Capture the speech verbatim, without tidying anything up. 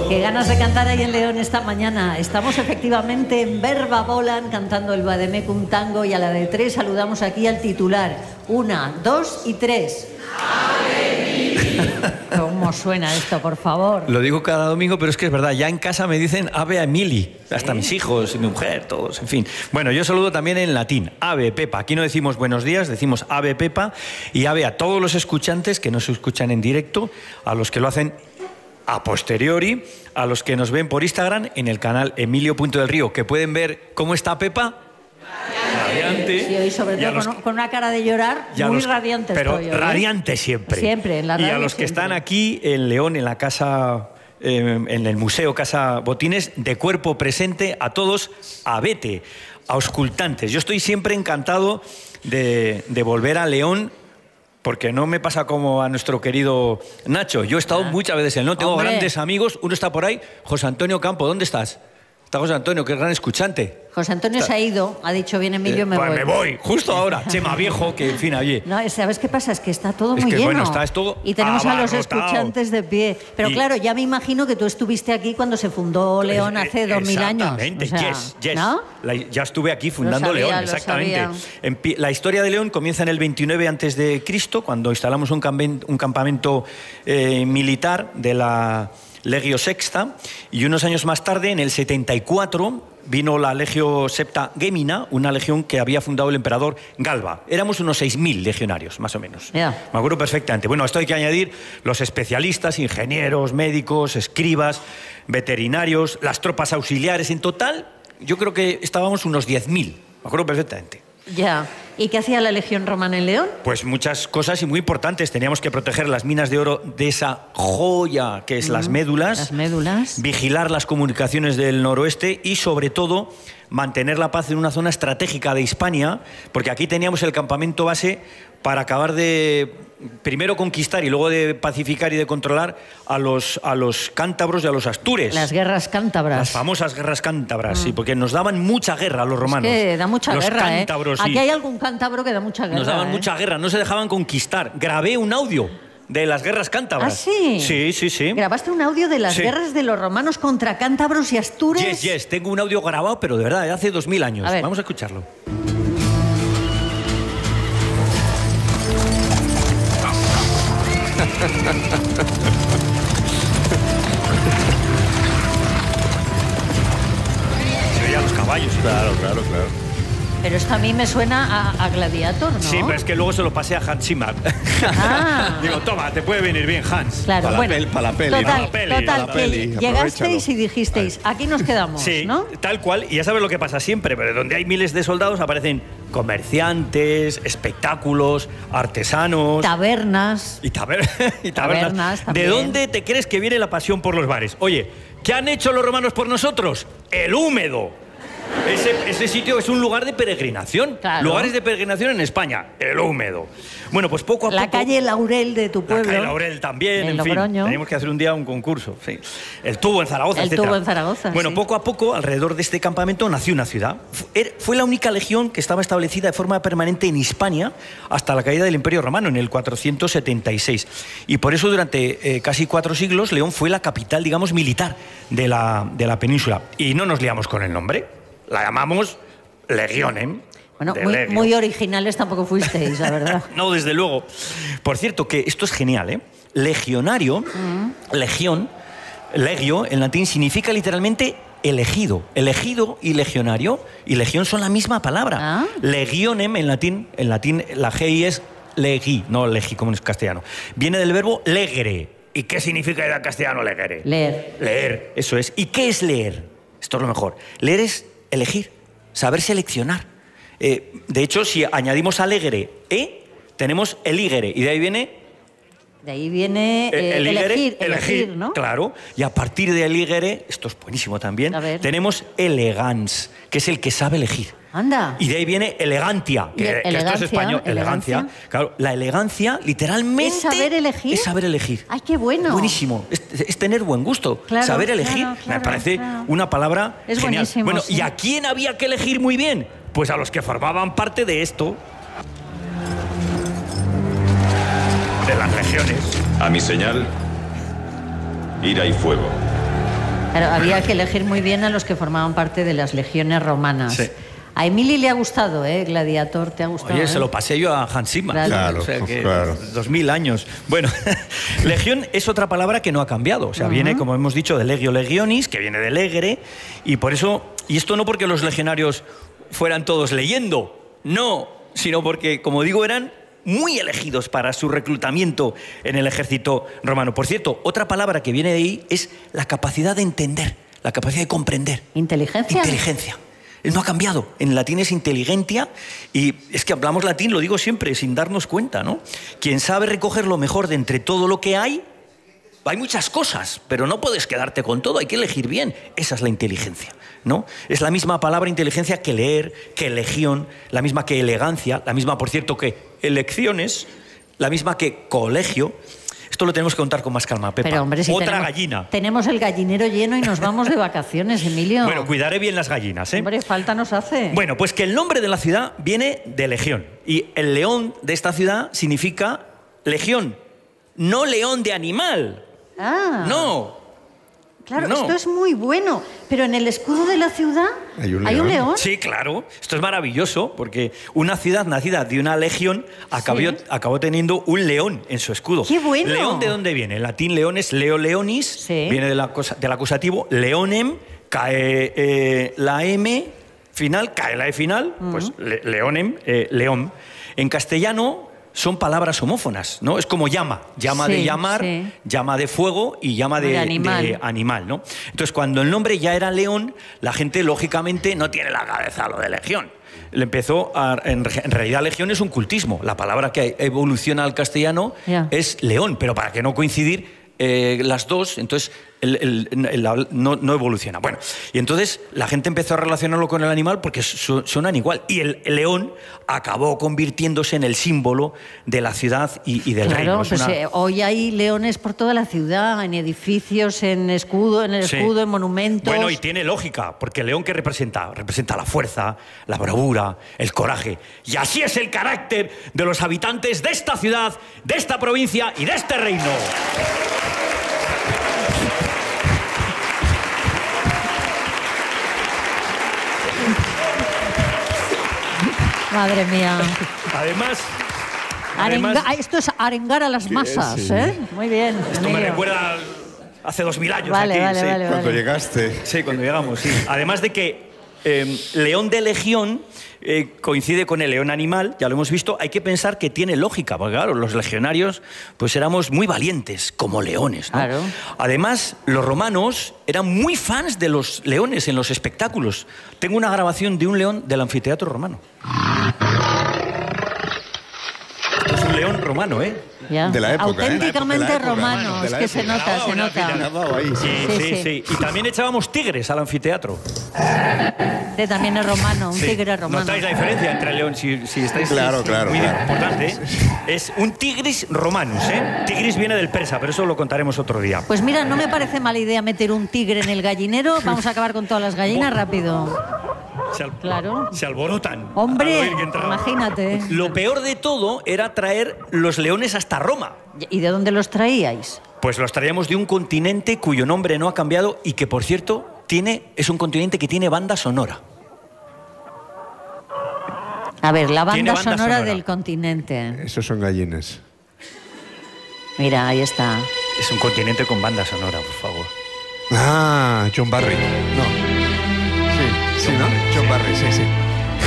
Qué ganas de cantar ahí en León esta mañana. Estamos efectivamente en Verba Volan cantando el Vademecum Tango y a la de tres saludamos aquí al titular. Una, dos y tres. ¿Cómo suena esto, por favor? Lo digo cada domingo, pero es que es verdad. Ya en casa me dicen Ave a Emili. Hasta mis hijos y mi mujer, todos, en fin. Bueno, yo saludo también en latín. Ave Pepa. Aquí no decimos buenos días, decimos Ave Pepa. Y ave a todos los escuchantes que no se escuchan en directo, a los que lo hacen a posteriori, a los que nos ven por Instagram en el canal Emilio Punto del Río, que pueden ver cómo está Pepa. Radiante. Sí, hoy sobre todo los... con, con una cara de llorar muy los... radiante. Pero estoy, ¿eh? radiante siempre. Siempre, en la radio. Y a los que siempre. están aquí en León, en la casa, eh, en el Museo Casa Botines, de cuerpo presente, a todos, a vete, a auscultantes. Yo estoy siempre encantado de, de volver a León, porque no me pasa como a nuestro querido Nacho. Yo he estado ah. muchas veces en León, tengo Hombre. grandes amigos. Uno está por ahí, José Antonio Campo, ¿dónde estás? Está José Antonio, que es gran escuchante. José Antonio Está... se ha ido, ha dicho, bien Emilio, eh, me pues voy. me voy, justo ahora. Chema Viejo, que en fin, allí. No, ¿sabes qué pasa? Es que está todo es muy que, lleno. Bueno, está esto y tenemos abarrotado. A los escuchantes de pie. Pero y... claro, ya me imagino que tú estuviste aquí cuando se fundó León hace dos mil años. Exactamente, o sea, yes, yes. ¿no? La, ya estuve aquí fundando sabía, León, exactamente. En, la historia de León comienza en el veintinueve antes de Cristo, cuando instalamos un, campamento, un campamento eh, militar de la Legio Sexta, y unos años más tarde, en el setenta y cuatro, vino la Legio Septa Gemina, una legión que había fundado el emperador Galba. Éramos unos seis mil legionarios, más o menos. Yeah. Me acuerdo perfectamente. Bueno, a esto hay que añadir los especialistas, ingenieros, médicos, escribas, veterinarios, las tropas auxiliares. En total, yo creo que estábamos unos diez mil. Me acuerdo perfectamente. Ya. ¿Y qué hacía la Legión Romana en León? Pues muchas cosas y muy importantes. Teníamos que proteger las minas de oro de esa joya que es mm, las médulas. Las médulas. Vigilar las comunicaciones del noroeste y, sobre todo, mantener la paz en una zona estratégica de Hispania, porque aquí teníamos el campamento base para acabar de, primero, conquistar y luego de pacificar y de controlar a los, a los cántabros y a los astures. Las guerras cántabras. Las famosas guerras cántabras, mm. sí, porque nos daban mucha guerra a los romanos. Es que da mucha los guerra, cántabros, ¿eh? Sí. Aquí hay algún cántabro que da mucha guerra. Nos daban ¿eh? mucha guerra, no se dejaban conquistar. Grabé un audio de las guerras cántabras. ¿Ah, sí? Sí, sí, sí. ¿Grabaste un audio de las sí. guerras de los romanos contra cántabros y astures? Yes, yes, tengo un audio grabado, pero de verdad, de hace dos mil años. A Vamos a escucharlo. Se veían los caballos. Claro, claro, claro. Pero esto a mí me suena a, a Gladiator, ¿no? Sí, pero es que luego se lo pasé a Hans Zimmer. Ah. Digo, toma, te puede venir bien, Hans. Claro, para bueno. La pel, para la peli. Total, para la peli, total, para la peli, que llegasteis y dijisteis, aquí nos quedamos, sí, ¿no? tal cual. Y ya sabes lo que pasa siempre, pero donde hay miles de soldados aparecen comerciantes, espectáculos, artesanos... Tabernas. Y, taber y tabernas. Tabernas también. ¿De dónde te crees que viene la pasión por los bares? Oye, ¿qué han hecho los romanos por nosotros? El húmedo. Ese, ese sitio es un lugar de peregrinación. Claro. Lugares de peregrinación en España, el húmedo. Bueno, pues poco a la poco... La calle Laurel de tu pueblo. La calle Laurel también, en, en fin. Tenemos que hacer un día un concurso. Sí. El tubo en Zaragoza, El etcétera. tubo en Zaragoza, Bueno, sí. poco a poco, alrededor de este campamento, nació una ciudad. Fue la única legión que estaba establecida de forma permanente en Hispania hasta la caída del Imperio Romano, en el cuatrocientos setenta y seis. Y por eso, durante eh, casi cuatro siglos, León fue la capital, digamos, militar de la, de la península. Y no nos liamos con el nombre. La llamamos Legionem. Bueno, muy, muy originales tampoco fuisteis, la verdad. No, desde luego. Por cierto, que esto es genial, ¿eh? Legionario, mm. legión, legio, en latín, significa literalmente elegido. Elegido y legionario, y legión son la misma palabra. ¿Ah? Legionem, en latín, en latín la G I es legi, no legi como en castellano. Viene del verbo legere. ¿Y qué significa en castellano legere? Leer. Leer, eso es. ¿Y qué es leer? Esto es lo mejor. Leer es elegir, saber seleccionar. Eh, de hecho, si añadimos alegre e, tenemos eligere, y de ahí viene... De ahí viene eh, el elegir, elegir, elegir, elegir, ¿no? Claro, y a partir de eligere, esto es buenísimo también, tenemos elegans, que es el que sabe elegir. Anda. Y de ahí viene elegantia, que, que esto es español, elegancia. elegancia. Claro, la elegancia, literalmente... ¿Es saber elegir? Es saber elegir. ¡Ay, qué bueno! Buenísimo. Es, es tener buen gusto. Claro, saber elegir, claro, claro, me parece claro. una palabra es genial. Buenísimo, bueno, sí. ¿y a quién había que elegir muy bien? Pues a los que formaban parte de esto. De las legiones. A mi señal, ira y fuego. Claro, había que elegir muy bien a los que formaban parte de las legiones romanas. Sí. A Emili le ha gustado, ¿eh? Gladiator, ¿te ha gustado? Oye, ¿eh? se lo pasé yo a Hans Zimmer. Claro. Claro, O sea, que claro. Dos mil años. Bueno, legión es otra palabra que no ha cambiado. O sea, uh-huh. viene, como hemos dicho, de legio legionis, que viene de legere, y por eso, y esto no porque los legionarios fueran todos leyendo, no, sino porque, como digo, eran muy elegidos para su reclutamiento en el ejército romano. Por cierto, otra palabra que viene de ahí es la capacidad de entender, la capacidad de comprender. ¿Inteligencia? Inteligencia. No ha cambiado. En latín es inteligentia y es que hablamos latín, lo digo siempre, sin darnos cuenta, ¿no? Quien sabe recoger lo mejor de entre todo lo que hay, hay muchas cosas, pero no puedes quedarte con todo, hay que elegir bien. Esa es la inteligencia, ¿no? Es la misma palabra inteligencia que leer, que legión, la misma que elegancia, la misma, por cierto, que elecciones, la misma que colegio. Esto lo tenemos que contar con más calma, Pepa. Pero, hombre, si Otra tenemos, gallina. Tenemos el gallinero lleno y nos vamos de vacaciones, Emilio. Bueno, cuidaré bien las gallinas, ¿eh? Hombre, falta nos hace. Bueno, pues que el nombre de la ciudad viene de legión. Y el león de esta ciudad significa legión, no león de animal. Ah. No. Claro, no. Esto es muy bueno. Pero en el escudo de la ciudad hay un ¿hay león. Un león? Sí, claro. Esto es maravilloso porque una ciudad nacida de una legión acabó, Sí. acabó teniendo un león en su escudo. ¡Qué bueno! ¿León de dónde viene? En latín león es leo leonis, Sí. viene del, acosa, del acusativo, leonem, cae eh, la M final, cae la E final, uh-huh. pues le, leonem, eh, león. En castellano son palabras homófonas, ¿no? Es como llama, llama Sí, de llamar, sí. llama de fuego y llama de, De animal. de animal, ¿no? Entonces, cuando el nombre ya era león, la gente, lógicamente, no tiene la cabeza lo de legión. Le empezó a, en, en realidad, legión es un cultismo. La palabra que evoluciona al castellano Yeah. es león, pero para que no coincidir eh, las dos, entonces el, el, el, el, no, no evoluciona. Bueno, y entonces la gente empezó a relacionarlo con el animal porque su, suenan igual. Y el, el león acabó convirtiéndose en el símbolo de la ciudad y, y del Claro, reino. Es pues una... eh, hoy hay leones por toda la ciudad, en edificios, en escudo, en el Sí. escudo, en monumentos. Bueno, y tiene lógica, porque el león, ¿qué representa? Representa la fuerza, la bravura, el coraje. Y así es el carácter de los habitantes de esta ciudad, de esta provincia y de este reino. Madre mía. Además, Arenga- además esto es arengar a las masas, sí. ¿eh? Muy bien. esto me Emilio. recuerda hace dos mil años Vale, aquí. vale, sí. vale, Cuando vale. llegaste. Sí, cuando llegamos, sí. Además de que eh, león de legión eh, coincide con el león animal, ya lo hemos visto, hay que pensar que tiene lógica, porque claro, los legionarios pues éramos muy valientes, como leones, ¿no? Claro. Además, los romanos eran muy fans de los leones en los espectáculos. Tengo una grabación de un león del anfiteatro romano. Esto es un león romano, ¿eh? Ya. De la época, ¿eh? Auténticamente De la época, romano, de es la que se época. nota, se nota. Grabado ahí, sí. Sí, Sí, sí, sí. sí. Y también echábamos tigres al anfiteatro. Este también es romano, un Sí. tigre romano. Notáis la diferencia entre león, si, si estáis... Claro, es claro, Muy claro. importante, ¿eh? Es un tigris romanus, ¿eh? Tigris viene del persa, pero eso lo contaremos otro día. Pues mira, no me parece mala idea meter un tigre en el gallinero. Vamos a acabar con todas las gallinas rápido. Se, al- Claro. se alborotan. Hombre, al oír que entraba. imagínate. Lo peor de todo era traer los leones hasta Roma. ¿Y de dónde los traíais? Pues los traíamos de un continente cuyo nombre no ha cambiado y que, por cierto, tiene, es un continente que tiene banda sonora. A ver, la Tiene banda, banda sonora, sonora. del continente. Esos son gallines. Mira, ahí está. Es un continente con banda sonora, por favor. Ah, John Barry. No. Sí, sí, ¿no? John Barry, sí, sí.